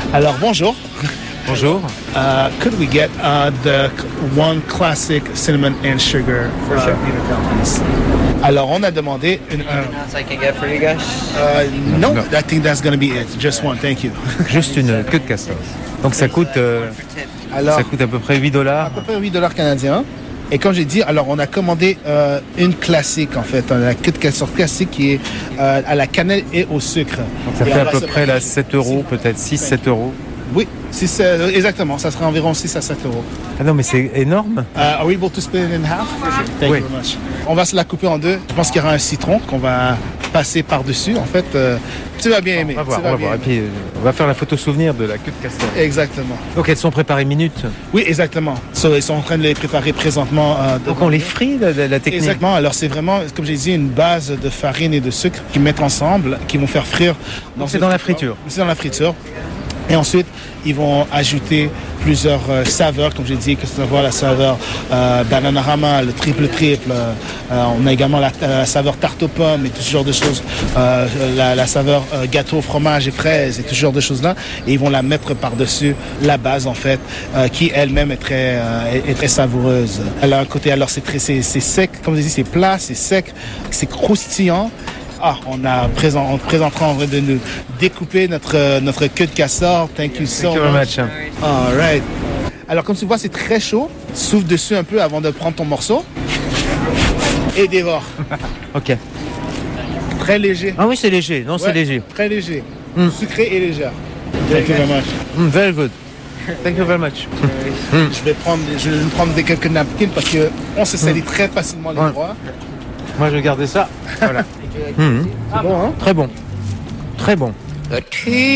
Alors, bonjour. Bonjour. Could we get the one classic cinnamon and sugar peanut please? Alors, on a demandé une... else I can get for you guys? no, I think that's going to be it. Just one, thank you. Juste une queue de castor. Donc ça coûte Alors, à peu près $8. à peu près $8 canadiens. Et comme j'ai dit, alors on a commandé une classique en fait, la queue de castor classique qui est à la cannelle et au sucre. Donc ça Et fait on à va peu se- près là 7 euros, peut-être 6-7 euros. Oui, exactement, ça sera environ 6 à 7 euros. Ah non mais c'est énorme. Are we able to split it in half? Thank Oui. you very much. On va se la couper en deux. Je pense qu'il y aura un citron qu'on va passer par-dessus. En fait, tu vas bien aimer. On va voir, tu vas bien Et puis on va faire la photo souvenir de la queue de castor. aimer. Exactement. Donc elles sont préparées minutes. Oui, exactement. So, ils sont en train de les préparer présentement. Donc on les frit, la technique. Exactement. Alors c'est vraiment, comme j'ai dit, une base de farine et de sucre qu'ils mettent ensemble, qui vont faire frire. Donc c'est dans la friture. C'est dans la friture. Et ensuite, ils vont ajouter plusieurs saveurs, comme j'ai dit, que ce soit la saveur Bananarama, le triple. On a également la saveur tarte aux pommes et tout ce genre de choses. La saveur gâteau, fromage et fraises et tout ce genre de choses-là. Et ils vont la mettre par-dessus la base, en fait, qui elle-même est très savoureuse. Elle a un côté, alors c'est sec, comme je dis, c'est plat, c'est sec, c'est croustillant. On présentera en vrai de nous découper notre queue de castor. Thank you so Thank you very much. much. All right. Alors, comme tu vois, c'est très chaud. Souffle dessus un peu avant de prendre ton morceau. Et dévore. Ok. Très léger. Ah oui c'est léger, non c'est Ouais, léger. Très léger. Sucré et léger. Thank you very much. Very good. Thank you very much. Je vais prendre quelques napkins parce que on se salit très facilement les Ouais. doigts. Moi je vais garder ça. Voilà. C'est bon, hein? Très bon. Très bon.